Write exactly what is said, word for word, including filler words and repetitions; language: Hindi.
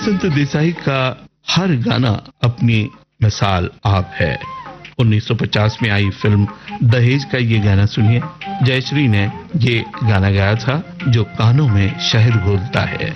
बसंत देसाई का हर गाना अपनी मिसाल आप है। उन्नीस सौ पचास में आई फिल्म दहेज का ये गाना सुनिए। जयश्री ने ये गाना गाया था, जो कानों में शहद घोलता है।